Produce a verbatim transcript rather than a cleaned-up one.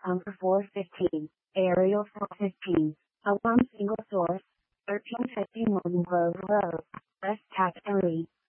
Hunger four fifteen. Aerial four fifteen. Alarm single source. thirteen fifty Morton Grove Road. West Tackery.